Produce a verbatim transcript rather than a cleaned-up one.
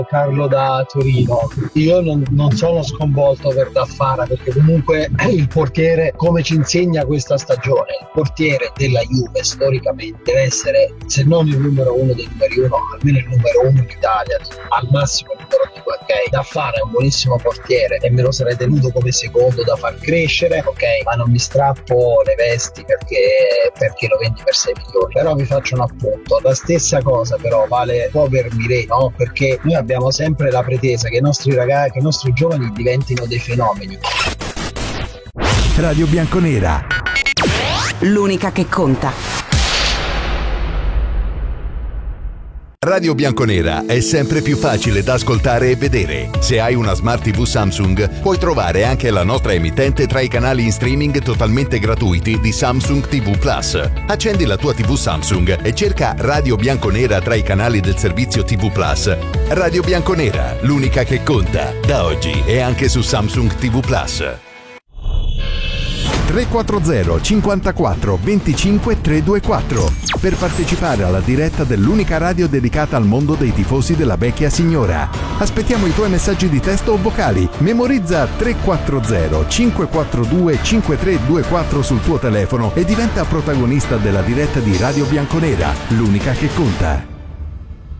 Carlo da Torino. Io non, non sono sconvolto per Daffara, perché comunque il portiere, come ci insegna questa stagione, il portiere della Juve storicamente deve essere, se non il numero uno dei numeri uno, almeno il numero uno in Italia, al massimo il numero due. Ok, Daffara è un buonissimo portiere e me lo sarei tenuto come secondo da far crescere, ok, ma non mi strappo le vesti perché, perché lo vendi per sei milioni. Però vi faccio un appunto, la stessa cosa però vale un po' per Mirè, no? Perché noi abbiamo sempre la pretesa che i nostri ragazzi, che i nostri giovani diventino dei fenomeni. Radio Bianconera, l'unica che conta. Radio Bianconera è sempre più facile da ascoltare e vedere. Se hai una Smart tivù Samsung, puoi trovare anche la nostra emittente tra i canali in streaming totalmente gratuiti di Samsung tivù Plus. Accendi la tua tivù Samsung e cerca Radio Bianconera tra i canali del servizio tivù Plus. Radio Bianconera, l'unica che conta. Da oggi è anche su Samsung tivù Plus. tre quattro zero cinquantaquattro venticinque trecentoventiquattro per partecipare alla diretta dell'unica radio dedicata al mondo dei tifosi della vecchia signora. Aspettiamo i tuoi messaggi di testo o vocali. Memorizza tre quattro zero cinque quattro due cinque tre due quattro sul tuo telefono e diventa protagonista della diretta di Radio Bianconera, l'unica che conta.